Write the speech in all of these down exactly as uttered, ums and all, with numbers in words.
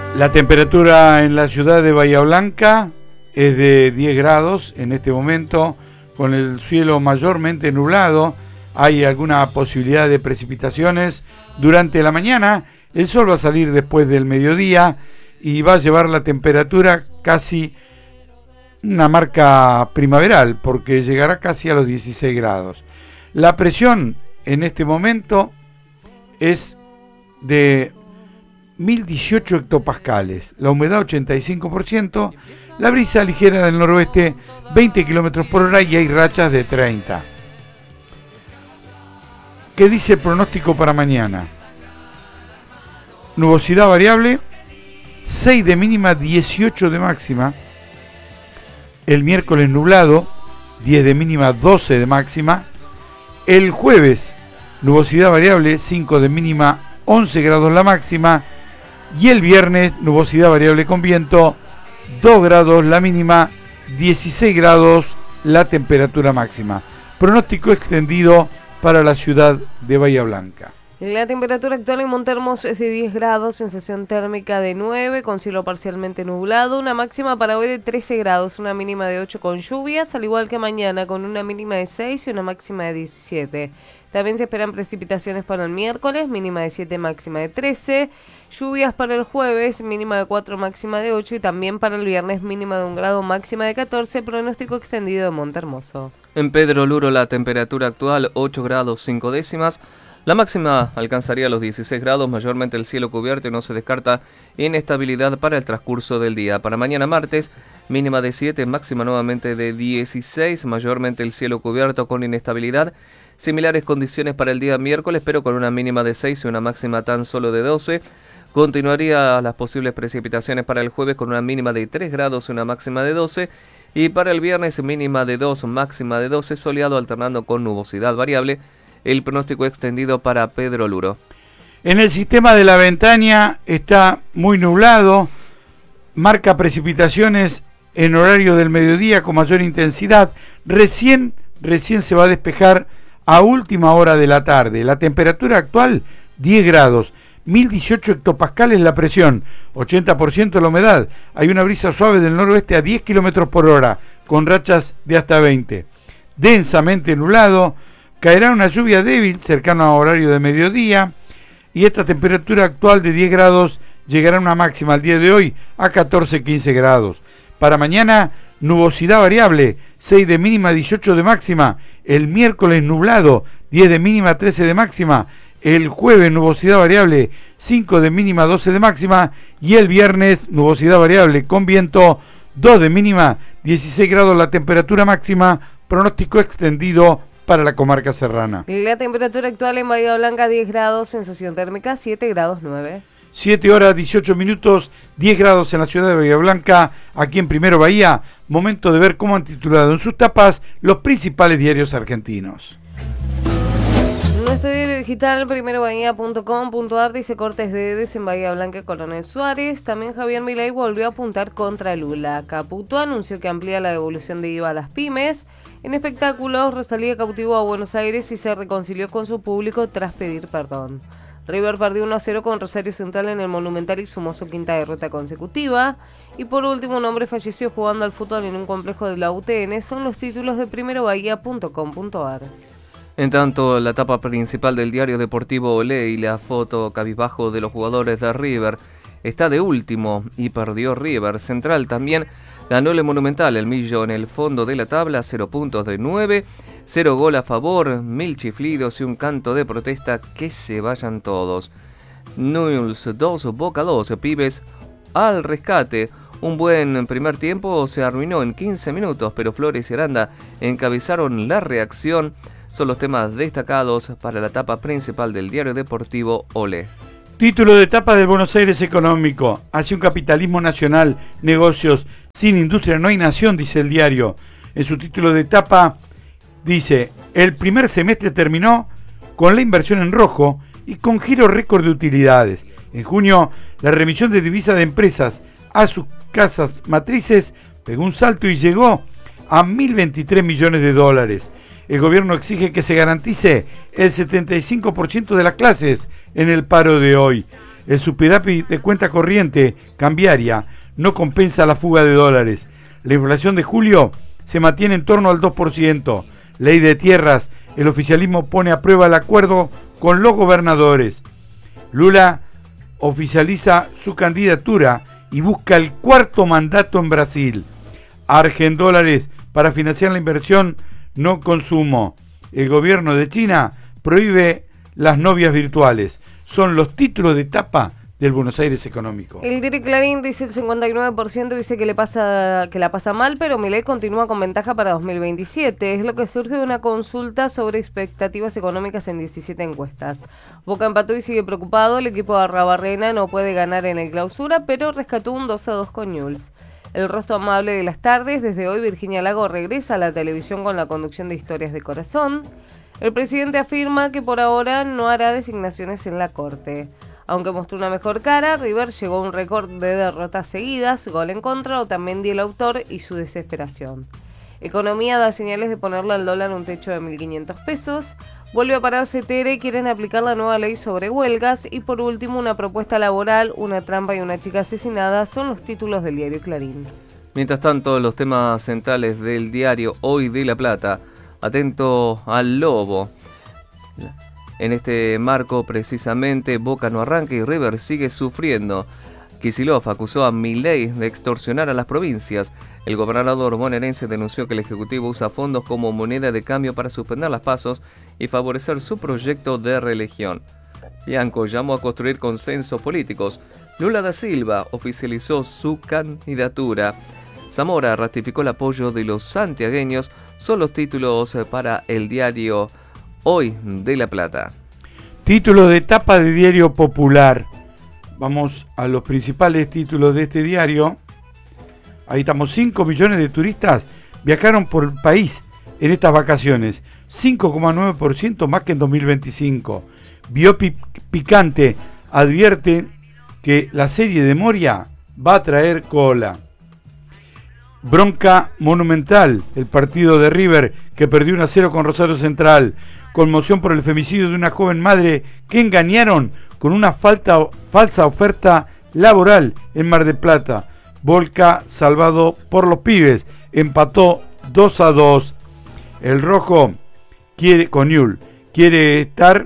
La temperatura en la ciudad de Bahía Blanca es de diez grados en este momento, con el cielo mayormente nublado. Hay alguna posibilidad de precipitaciones durante la mañana. El sol va a salir después del mediodía y va a llevar la temperatura casi una marca primaveral, porque llegará casi a los dieciséis grados. La presión en este momento es de mil dieciocho hectopascales, la humedad ochenta y cinco por ciento, la brisa ligera del noroeste veinte kilómetros por hora y hay rachas de treinta. ¿Qué dice el pronóstico para mañana? Nubosidad variable, seis de mínima, dieciocho de máxima. El miércoles nublado, diez de mínima, doce de máxima. El jueves, nubosidad variable, cinco de mínima, once grados la máxima. Y el viernes, nubosidad variable con viento, dos grados la mínima, dieciséis grados la temperatura máxima. Pronóstico extendido para la ciudad de Bahía Blanca. La temperatura actual en Montehermoso es de diez grados, sensación térmica de nueve, con cielo parcialmente nublado, una máxima para hoy de trece grados, una mínima de ocho con lluvias, al igual que mañana, con una mínima de seis y una máxima de diecisiete. También se esperan precipitaciones para el miércoles, mínima de siete, máxima de trece. Lluvias para el jueves, mínima de cuatro, máxima de ocho. Y también para el viernes, mínima de un grado, máxima de catorce. Pronóstico extendido de Montehermoso. En Pedro Luro la temperatura actual ocho grados cinco décimas. La máxima alcanzaría los dieciséis grados, mayormente el cielo cubierto y no se descarta inestabilidad para el transcurso del día. Para mañana martes, mínima de siete, máxima nuevamente de dieciséis, mayormente el cielo cubierto con inestabilidad. Similares condiciones para el día miércoles, pero con una mínima de seis y una máxima tan solo de doce. Continuaría las posibles precipitaciones para el jueves con una mínima de tres grados y una máxima de doce. Y para el viernes mínima de dos, máxima de doce, soleado alternando con nubosidad variable. El pronóstico extendido para Pedro Luro. En el sistema de la Ventaña está muy nublado, marca precipitaciones en horario del mediodía con mayor intensidad. Recién, recién se va a despejar a última hora de la tarde. La temperatura actual, diez grados, mil dieciocho hectopascales la presión, ochenta por ciento la humedad. Hay una brisa suave del noroeste a diez kilómetros por hora, con rachas de hasta veinte. Densamente nublado, caerá una lluvia débil cercano a horario de mediodía y esta temperatura actual de diez grados llegará a una máxima al día de hoy a catorce, quince grados. Para mañana, nubosidad variable, seis de mínima, dieciocho de máxima. El miércoles nublado, diez de mínima, trece de máxima. El jueves nubosidad variable, cinco de mínima, doce de máxima. Y el viernes nubosidad variable con viento, dos de mínima, dieciséis grados la temperatura máxima. Pronóstico extendido para la comarca serrana. La temperatura actual en Bahía Blanca diez grados, sensación térmica siete grados nueve. siete horas dieciocho minutos, diez grados en la ciudad de Bahía Blanca, aquí en Primero Bahía. Momento de ver cómo han titulado en sus tapas los principales diarios argentinos. Nuestro diario digital, primero bahía punto com punto ar, dice cortes de Edes en Bahía Blanca, Coronel Suárez. También Javier Milei volvió a apuntar contra Lula. Caputo anunció que amplía la devolución de I V A a las pymes. En espectáculos, Rosalía cautivó a Buenos Aires y se reconcilió con su público tras pedir perdón. River perdió uno a cero con Rosario Central en el Monumental y sumó su quinta derrota consecutiva. Y por último, un hombre falleció jugando al fútbol en un complejo de la U T N. Son los títulos de primero bahía punto com punto ar. En tanto, la tapa principal del diario deportivo Olé y la foto cabizbajo de los jugadores de River está de último y perdió River. Central también ganó el Monumental, el Millo en el fondo de la tabla, cero puntos de nueve, cero gol a favor, mil chiflidos y un canto de protesta, que se vayan todos. Newell's dos, Boca dos, Pibes al rescate. Un buen primer tiempo se arruinó en quince minutos, pero Flores y Aranda encabezaron la reacción. Son los temas destacados para la etapa principal del diario deportivo Olé. Título de etapa del Buenos Aires económico. Hacia un capitalismo nacional, negocios, sin industria no hay nación, dice el diario. En su título de etapa dice: el primer semestre terminó con la inversión en rojo y con giro récord de utilidades. En junio, la remisión de divisas de empresas a sus casas matrices pegó un salto y llegó a mil veintitrés millones de dólares. El gobierno exige que se garantice el setenta y cinco por ciento de las clases en el paro de hoy. El superapi de cuenta corriente cambiaria no compensa la fuga de dólares. La inflación de julio se mantiene en torno al dos por ciento. Ley de tierras. El oficialismo pone a prueba el acuerdo con los gobernadores. Lula oficializa su candidatura y busca el cuarto mandato en Brasil. Argen dólares para financiar la inversión, no consumo. El gobierno de China prohíbe las novias virtuales. Son los títulos de tapa del Buenos Aires económico. El diario Clarín dice el cincuenta y nueve por ciento dice que le pasa que la pasa mal, pero Milei continúa con ventaja para dos mil veintisiete. Es lo que surge de una consulta sobre expectativas económicas en diecisiete encuestas. Boca empató y sigue preocupado. El equipo de Arrabarrena no puede ganar en el Clausura, pero rescató un dos a dos con Newell's. El rostro amable de las tardes. Desde hoy Virginia Lago regresa a la televisión con la conducción de Historias de Corazón. El presidente afirma que por ahora no hará designaciones en la Corte. Aunque mostró una mejor cara, River llegó a un récord de derrotas seguidas, gol en contra, Otamendi el autor y su desesperación. Economía da señales de ponerle al dólar un techo de mil quinientos pesos. Vuelve a pararse Tere y quieren aplicar la nueva ley sobre huelgas. Y por último, una propuesta laboral, una trampa y una chica asesinada son los títulos del diario Clarín. Mientras tanto, los temas centrales del diario Hoy de La Plata. Atento al lobo. En este marco, precisamente, Boca no arranca y River sigue sufriendo. Kicillof acusó a Milei de extorsionar a las provincias. El gobernador bonaerense denunció que el Ejecutivo usa fondos como moneda de cambio para suspender las pasos y favorecer su proyecto de reelección. Bianco llamó a construir consensos políticos. Lula da Silva oficializó su candidatura. Zamora ratificó el apoyo de los santiagueños. Son los títulos para el diario Hoy de La Plata. Título de tapa de Diario Popular. Vamos a los principales títulos de este diario. Ahí estamos. cinco millones de turistas viajaron por el país en estas vacaciones. cinco coma nueve por ciento más que en dos mil veinticinco. Biopic Picante advierte que la serie de Moria va a traer cola. Bronca monumental. El partido de River que perdió uno a cero con Rosario Central. Conmoción por el femicidio de una joven madre que engañaron con una falta, falsa oferta laboral en Mar del Plata. Volca salvado por los pibes. Empató dos a dos. El rojo quiere, con Newell's, quiere estar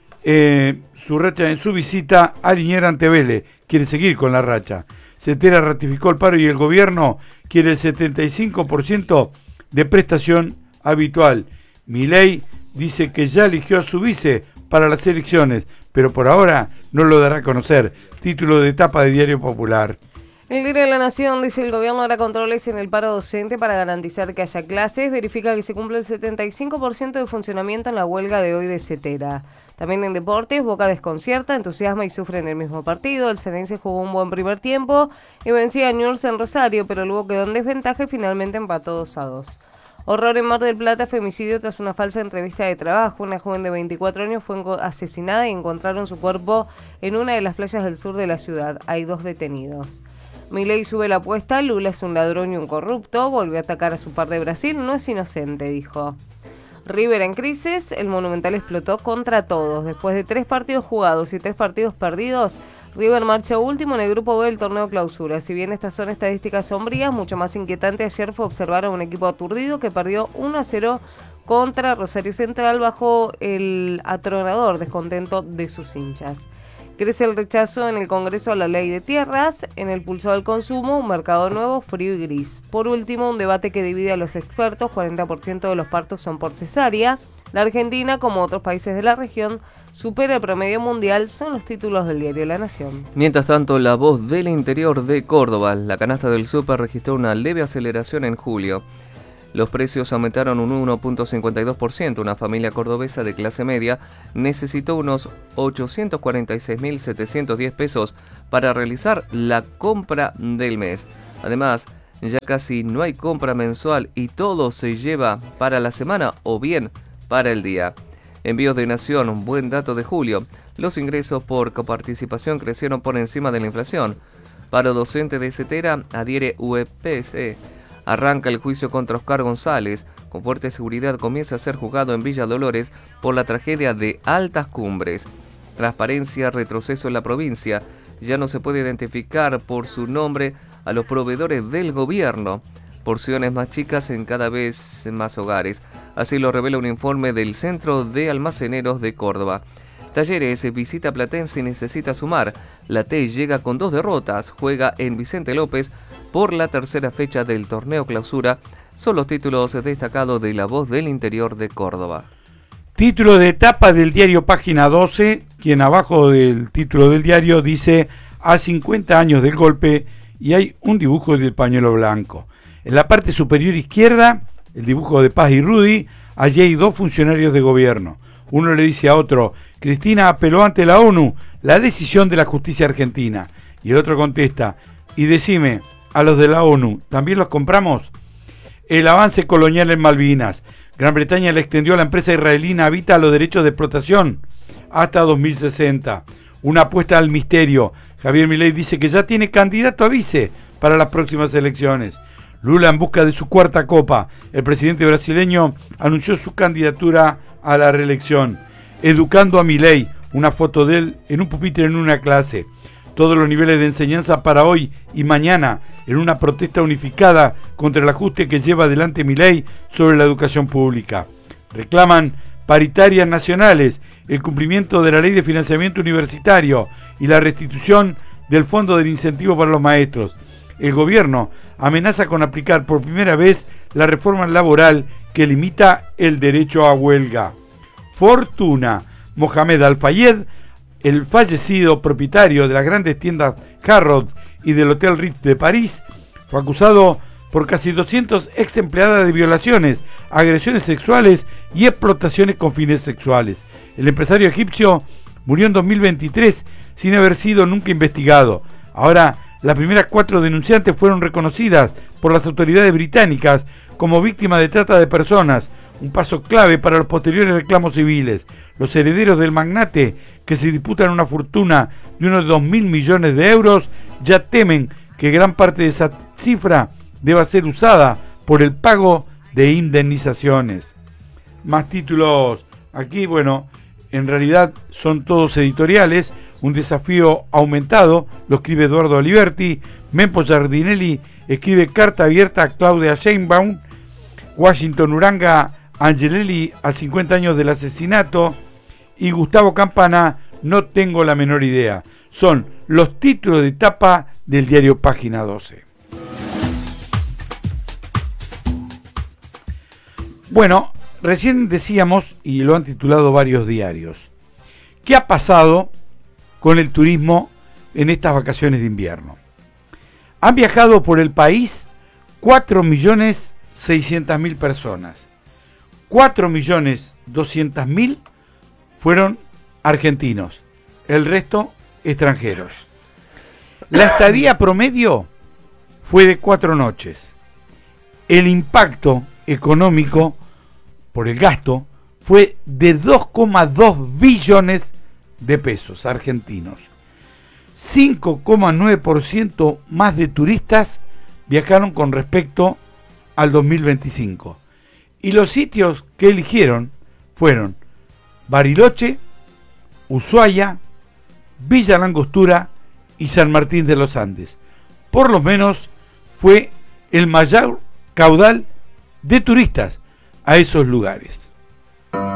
eh, su racha en su visita a Liniers ante Vélez. Quiere seguir con la racha. Cetera ratificó el paro y el gobierno quiere el setenta y cinco por ciento de prestación habitual. Milei dice que ya eligió a su vice para las elecciones, pero por ahora no lo dará a conocer. Título de etapa de Diario Popular. El diario de La Nación dice el gobierno hará controles en el paro docente para garantizar que haya clases. Verifica que se cumple el setenta y cinco por ciento de funcionamiento en la huelga de hoy de Cetera. También en deportes, Boca desconcierta, entusiasma y sufre en el mismo partido. El Ceneice jugó un buen primer tiempo y vencía a Newell's en Rosario, pero luego quedó en desventaja y finalmente empató dos a dos. Horror en Mar del Plata, femicidio tras una falsa entrevista de trabajo. Una joven de veinticuatro años fue asesinada y encontraron su cuerpo en una de las playas del sur de la ciudad. Hay dos detenidos. Milei sube la apuesta, Lula es un ladrón y un corrupto. Volvió a atacar a su par de Brasil, no es inocente, dijo. River en crisis, el Monumental explotó contra todos. Después de tres partidos jugados y tres partidos perdidos, River marcha último en el grupo B del torneo Clausura. Si bien estas son estadísticas sombrías, mucho más inquietante ayer fue observar a un equipo aturdido que perdió uno a cero contra Rosario Central bajo el atronador descontento de sus hinchas. Crece el rechazo en el Congreso a la ley de tierras, en el pulso del consumo, un mercado nuevo, frío y gris. Por último, un debate que divide a los expertos, cuarenta por ciento de los partos son por cesárea. La Argentina, como otros países de la región, supera el promedio mundial, son los títulos del diario La Nación. Mientras tanto, La Voz del Interior de Córdoba, la canasta del súper registró una leve aceleración en julio. Los precios aumentaron un uno punto cincuenta y dos por ciento. Una familia cordobesa de clase media necesitó unos ochocientos cuarenta y seis mil setecientos diez pesos para realizar la compra del mes. Además, ya casi no hay compra mensual y todo se lleva para la semana o bien para el día. Envíos de Nación, un buen dato de julio. Los ingresos por coparticipación crecieron por encima de la inflación. Paro docente de Cetera, adhiere U E P C. Arranca el juicio contra Oscar González. Con fuerte seguridad comienza a ser juzgado en Villa Dolores por la tragedia de Altas Cumbres. Transparencia, retroceso en la provincia. Ya no se puede identificar por su nombre a los proveedores del gobierno. Porciones más chicas en cada vez más hogares. Así lo revela un informe del Centro de Almaceneros de Córdoba. Talleres visita Platense y necesita sumar. La T llega con dos derrotas, juega en Vicente López por la tercera fecha del torneo clausura. Son los títulos destacados de La Voz del Interior de Córdoba. Título de etapa del diario Página doce, quien abajo del título del diario dice a cincuenta años del golpe y hay un dibujo del pañuelo blanco. En la parte superior izquierda, el dibujo de Paz y Rudy, allí hay dos funcionarios de gobierno. Uno le dice a otro, Cristina apeló ante la ONU la decisión de la justicia argentina. Y el otro contesta, y decime, a los de la ONU, ¿también los compramos? El avance colonial en Malvinas. Gran Bretaña le extendió a la empresa israelí Navita los derechos de explotación hasta dos mil sesenta. Una apuesta al misterio. Javier Milei dice que ya tiene candidato a vice para las próximas elecciones. Lula en busca de su cuarta copa. El presidente brasileño anunció su candidatura a la reelección. Educando a Milei, una foto de él en un pupitre en una clase. Todos los niveles de enseñanza para hoy y mañana en una protesta unificada contra el ajuste que lleva adelante Milei sobre la educación pública. Reclaman paritarias nacionales, el cumplimiento de la ley de financiamiento universitario y la restitución del fondo del incentivo para los maestros. El gobierno amenaza con aplicar por primera vez la reforma laboral que limita el derecho a huelga. Fortuna. Mohamed Al-Fayed, el fallecido propietario de las grandes tiendas Harrods y del Hotel Ritz de París, fue acusado por casi doscientas ex empleadas de violaciones, agresiones sexuales y explotaciones con fines sexuales. El empresario egipcio murió en dos mil veintitrés sin haber sido nunca investigado. Ahora, las primeras cuatro denunciantes fueron reconocidas por las autoridades británicas como víctimas de trata de personas, un paso clave para los posteriores reclamos civiles. Los herederos del magnate, que se disputan una fortuna de unos dos mil millones de euros, ya temen que gran parte de esa cifra deba ser usada por el pago de indemnizaciones. Más títulos aquí, bueno, en realidad son todos editoriales. Un desafío aumentado, lo escribe Eduardo Aliberti. Mempo Giardinelli escribe carta abierta a Claudia Sheinbaum. Washington Uranga Angelelli a cincuenta años del asesinato. Y Gustavo Campana, no tengo la menor idea. Son los títulos de etapa del diario Página doce. Bueno, recién decíamos, y lo han titulado varios diarios, ¿qué ha pasado con el turismo en estas vacaciones de invierno? Han viajado por el país cuatro millones seiscientas mil personas. cuatro millones doscientas mil fueron argentinos, el resto extranjeros. La estadía promedio fue de cuatro noches. El impacto económico por el gasto fue de dos coma dos billones de pesos argentinos. cinco coma nueve por ciento más de turistas viajaron con respecto al dos mil veinticinco. Y los sitios que eligieron fueron Bariloche, Ushuaia, Villa Langostura y San Martín de los Andes. Por lo menos fue el mayor caudal de turistas a esos lugares.